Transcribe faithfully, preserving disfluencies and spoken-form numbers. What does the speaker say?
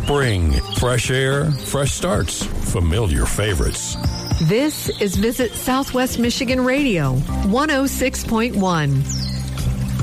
Spring, fresh air, fresh starts, familiar favorites. This is Visit Southwest Michigan Radio, one oh six point one.